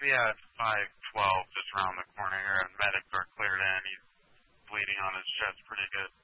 We had 512 just around the corner here, and medics are cleared in. He's bleeding on his chest pretty good.